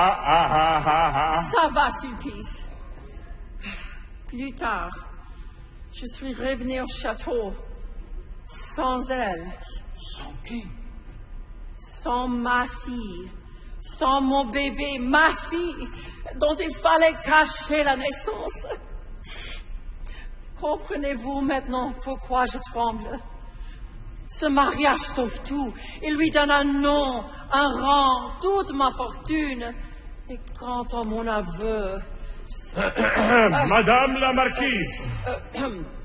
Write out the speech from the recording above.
Ça va, Sulpice. Plus tard, je suis revenu au château sans elle. Sans qui? Sans ma fille. Sans mon bébé, ma fille, dont il fallait cacher la naissance. Comprenez-vous maintenant pourquoi je tremble? Ce mariage sauve tout. Il lui donne un nom, un rang, toute ma fortune. Et quant à mon aveu... Madame la marquise.